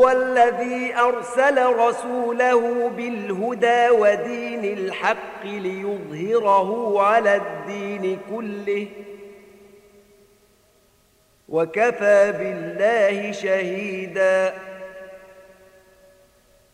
هو الذي أرسل رسوله بالهدى ودين الحق ليظهره على الدين كله وكفى بالله شهيدا